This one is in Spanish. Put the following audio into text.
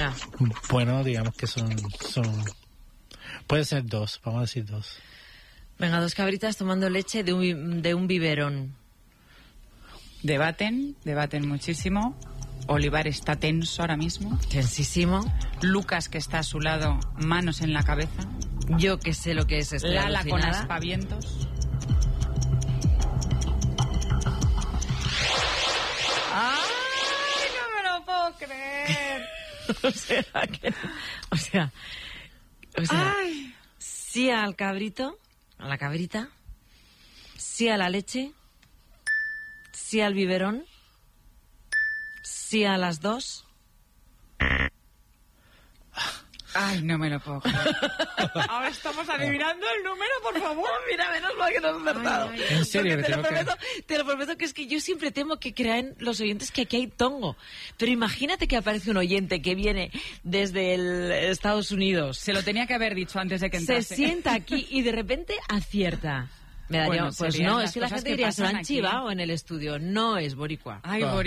Venga. Bueno, digamos que son... Puede ser 2, vamos a decir 2. Venga, 2 cabritas tomando leche de un biberón. Debaten muchísimo. Olivar está tenso ahora mismo. Tensísimo. Lucas, que está a su lado, manos en la cabeza. Yo que sé lo que es esto. Lala con aspavientos. ¡Ay, no me lo puedo creer! O sea, ay. Sí al cabrito, a la cabrita, sí a la leche, sí al biberón, sí a las 2. Ay, no me lo puedo creer. Ahora estamos adivinando el número, por favor. Mira, menos mal que no has acertado. En serio, te lo prometo que es que yo siempre temo que crean los oyentes que aquí hay tongo. Pero imagínate que aparece un oyente que viene desde Estados Unidos. Se lo tenía que haber dicho antes de que entrase. Se sienta aquí y de repente acierta. Me daría, Bueno, pues no, es que la cosas gente diría, se lo han pasan aquí. chivado en el estudio. No es boricua. Ay,